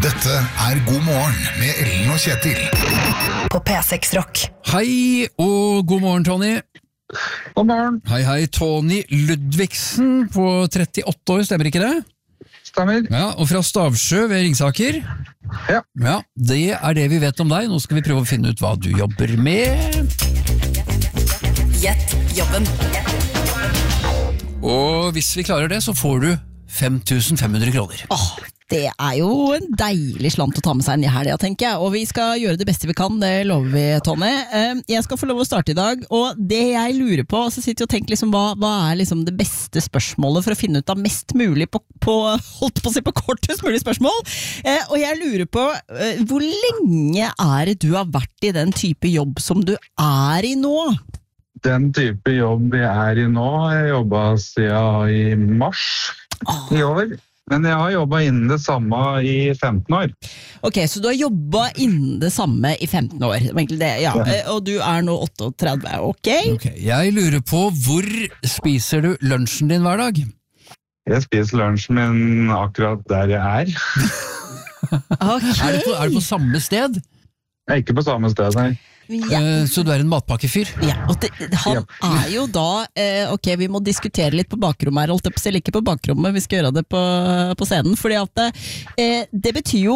Dette God morgen med Ellen og Kjetil. På P6 Rock. Hei og god morgen, Tony. God morgen. Hei, Tony Ludvigsen på 38 år, stemmer ikke det? Stemmer. Ja, og fra Stavsjø ved Ringsaker. Ja. Ja, det det vi vet om deg. Nå skal vi prøve å finne ut hva du jobber med. Gjett jobben. Og hvis vi klarer det, så får du 5.500 kroner. Det jo en deilig slant å ta med seg inn i helga, tenker jeg. Og vi skal gjøre det beste vi kan, det lover vi, Tony. Jeg skal få lov å starte i dag, og det jeg lurer på, så sitter jeg og tenker liksom, hva liksom det beste spørsmålet for å finne ut av mest mulig holdt på å si på kortest mulig spørsmål. Og jeg lurer på, hvor lenge det du har vært i den type jobb som du i nå? Den type jobb jeg i nå, jeg jobbet siden i mars i år. Men jeg har jobbet innen det samme i 15 år. Ok, så du har jobbet innen det samme i 15 år. Egentlig det, ja. Og du nå 38, ok? Ok, jeg lurer på, hvor spiser du lunsjen din hver dag? Jeg spiser lunsjen min akkurat der jeg Ok. Det på samme sted? Jeg ikke på samme sted, nei. Ja. Så du en matpakkefyr? Ja, og han jo da ok, vi må diskutere litt på bakrommet her, holdt jeg på å si, ikke på bakrommet, vi skal gjøre det på scenen, fordi at det betyr jo